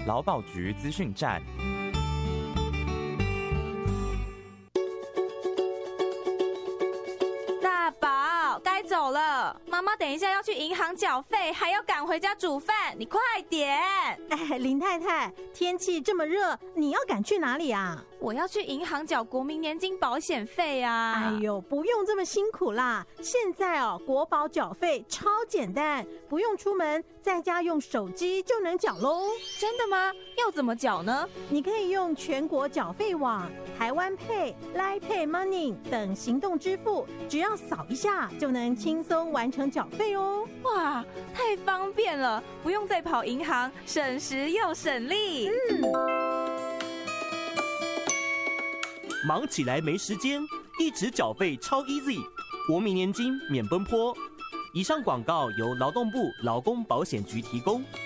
劳保局资讯站。 大宝，该走了，妈妈等一下要去银行缴费，还要赶回家煮饭，你快点！ 哎，林太太，天气这么热，你要赶去哪里啊？ 我要去银行缴国民年金保险费啊！ 哎呦，不用这么辛苦啦！现在国保缴费超简单，不用出门，在家用手机就能缴喽。 真的吗？要怎么缴呢？ 你可以用全国缴费网、台湾 Pay、Line Pay Money 等行动支付，只要扫一下就能轻松完成缴费哦。 哇，太方便了，不用再跑银行，省时又省力。 忙起来没时间，一直缴费超 easy， 国民年金免奔波。以上广告由劳动部劳工保险局提供。